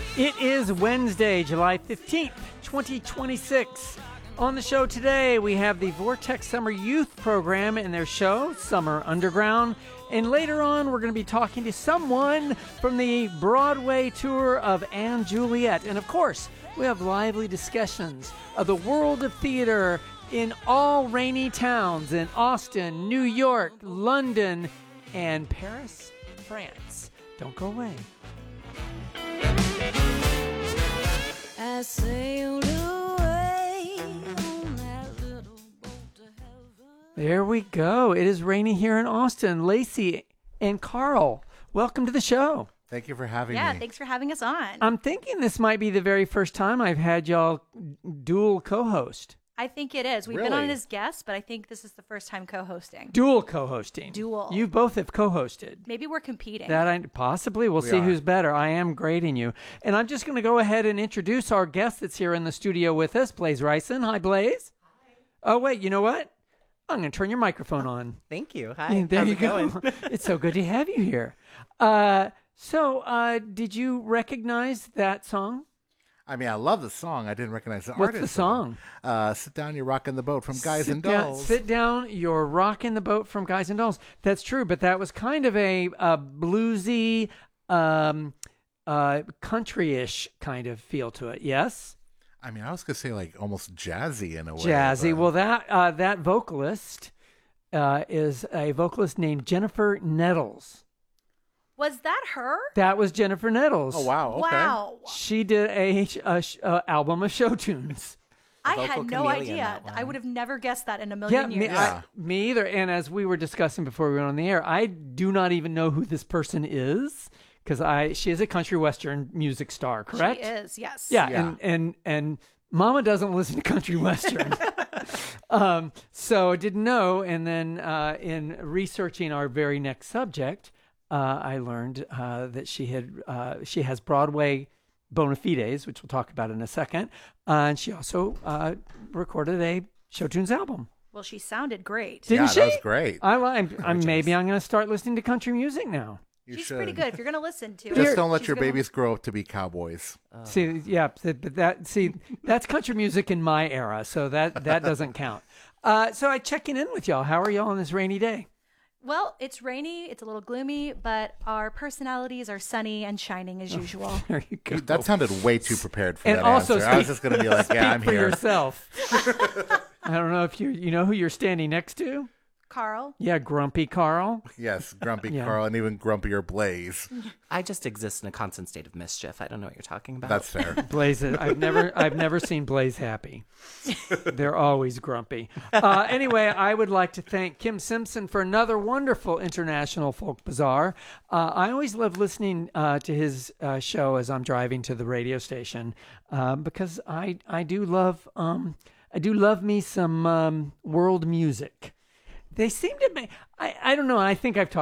It is Wednesday, July 15th, 2026. On the show today, we have the Vortex Summer Youth Program and their show, Summer Underground. And later on, we're going to be talking to someone from the Broadway tour of & Juliet. And of course, we have lively discussions of the world of theater in all rainy towns in Austin, New York, London, and Paris, France. Don't go away. I sailed away on that little boat to heaven. There we go. It is rainy here in Austin. Lacey and Carl, welcome to the show. Thank you for having me. Yeah, thanks for having us on. I'm thinking this might be the very first time I've had y'all dual co-host. I think it is. We've been on as guests, but I think this is the first time co-hosting. Dual co-hosting. Dual. You both have co-hosted. Maybe we're competing. Possibly. We'll see who's better. I am grading you. And I'm just going to go ahead and introduce our guest that's here in the studio with us, Blaze Ryson. Hi, Blaze. Hi. Oh, wait, you know what? I'm going to turn your microphone on. Thank you. Hi. There How's you it go. going? It's so good to have you here. So, did you recognize that song? I mean, I love the song. I didn't recognize the What's artist. What's the song? Sit Down, You're Rocking the Boat from Guys and Dolls. Sit Down, You're Rocking the Boat from Guys and Dolls. That's true, but that was kind of a bluesy, country-ish kind of feel to it, yes? I mean, I was going to say like almost jazzy in a way. Jazzy. But... Well, that vocalist is a vocalist named Jennifer Nettles. Was that her? That was Jennifer Nettles. Oh, wow. Okay. Wow. She did a album of show tunes. I had no idea. I would have never guessed that in a million years. Me either. And as we were discussing before we went on the air, I do not even know who this person is because she is a country western music star, correct? She is, yes. Yeah. And Mama doesn't listen to country western. So I didn't know. And then in researching our very next subject, I learned that she has Broadway bona fides, which we'll talk about in a second, and she also recorded a show tunes album. Well, she sounded great. Didn't she? That was great. Maybe I'm going to start listening to country music now. She's pretty good if you're going to listen to it. Just don't let your babies grow up to be cowboys. That's country music in my era, so that doesn't count. So I'm checking in with y'all. How are y'all on this rainy day? Well, it's rainy, it's a little gloomy, but our personalities are sunny and shining as usual. There you go. That sounded way too prepared for and that also answer. I was just going to be like, yeah, I'm for here. Yourself. I don't know if you know who you're standing next to? Carl? Yeah, Grumpy Carl. Yes, Grumpy Carl, and even grumpier Blaze. I just exist in a constant state of mischief. I don't know what you're talking about. That's fair. Blaze, I've never seen Blaze happy. They're always grumpy. Anyway, I would like to thank Kim Simpson for another wonderful International Folk Bazaar. I always love listening to his show as I'm driving to the radio station because I do love me some world music. They seem to be, I don't know, I think I've talked